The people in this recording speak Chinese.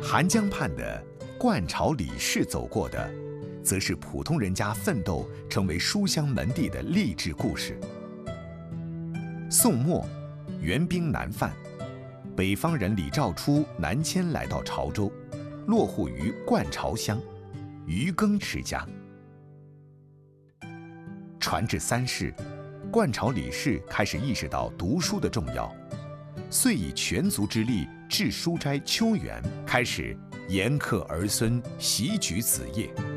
韩江畔的灌巢李氏走过的，则是普通人家奋斗成为书香门第的励志故事。宋末，元兵南犯，北方人李兆初南迁来到潮州，落户于灌巢乡，渔耕持家。传至3世，灌巢李氏开始意识到读书的重要，遂以全族之力置书斋秋园，开始严克儿孙，习举子业。